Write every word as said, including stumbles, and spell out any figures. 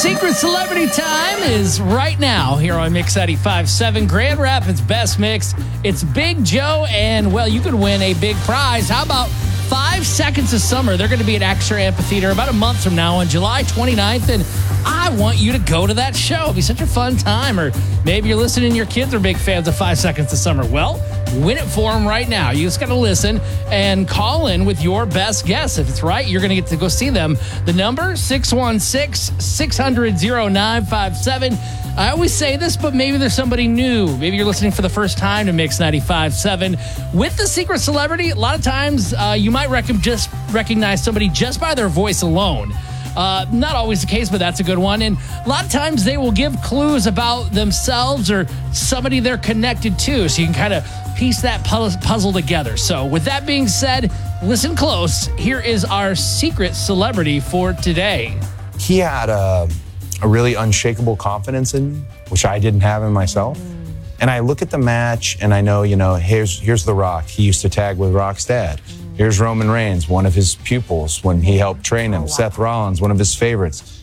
Secret Celebrity time is right now here on Mix ninety-five point seven, Grand Rapids Best Mix. It's Big Joe, and, well, you could win a big prize. How about Five Seconds of Summer? They're going to be at Extra Amphitheater about a month from now on July twenty-ninth, and I want you to go to that show. It'll be such a fun time. Or maybe you're listening and your kids are big fans of Five Seconds of Summer. Well, win it for them right now. You just got to listen and call in with your best guess. If it's right, you're going to get to go see them. The number, six one six, six hundred, oh nine five seven. I always say this, but maybe there's somebody new. Maybe you're listening for the first time to Mix ninety-five point seven. With the Secret Celebrity, a lot of times uh, you might rec- just recognize somebody just by their voice alone. Uh, not always the case, but that's a good one. And a lot of times they will give clues about themselves or somebody they're connected to, so you can kind of piece that puzzle together. So with that being said, listen close. Here is our secret celebrity for today. He had a, a really unshakable confidence in me, which I didn't have in myself. And I look at the match and I know, you know, here's here's The Rock. He used to tag with Rock's dad. Here's Roman Reigns, one of his pupils when he helped train him. Oh, wow. Seth Rollins, one of his favorites.